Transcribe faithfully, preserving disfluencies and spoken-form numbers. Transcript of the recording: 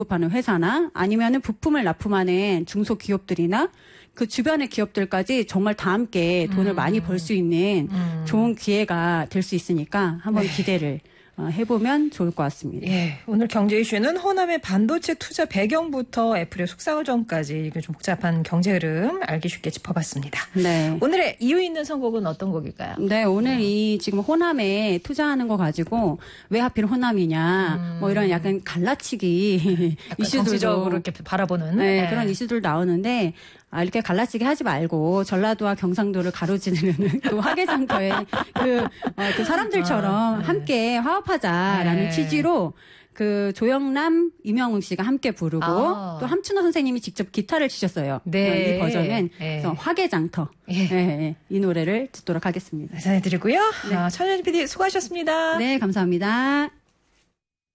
하는 회사나 아니면은 부품을 납품하는 중소기업들이나 그 주변의 기업들까지 정말 다 함께 돈을 음. 많이 벌 수 있는 음. 좋은 기회가 될 수 있으니까 한번 네. 기대를 해보면 좋을 것 같습니다. 예, 오늘 경제 이슈는 호남의 반도체 투자 배경부터 애플의 속상호정까지 좀 복잡한 경제 흐름 알기 쉽게 짚어봤습니다. 네. 오늘의 이유 있는 선곡은 어떤 곡일까요? 네, 오늘 이 지금 호남에 투자하는 거 가지고 왜 하필 호남이냐, 음. 뭐 이런 약간 갈라치기 이슈들도 정치적으로 이렇게 바라보는 네, 네. 그런 이슈들 나오는데. 아, 이렇게 갈라치기 하지 말고 전라도와 경상도를 가로지르는 그 화개장터의 그, 어, 그 사람들처럼 아, 네. 함께 화합하자라는 네. 취지로 그 조영남, 이명웅 씨가 함께 부르고 아. 또 함춘호 선생님이 직접 기타를 치셨어요. 네. 이 버전은 네. 화개장터. 네. 네. 이 노래를 듣도록 하겠습니다. 전해드리고요. 네. 아, 천연희 피디 수고하셨습니다. 네, 감사합니다.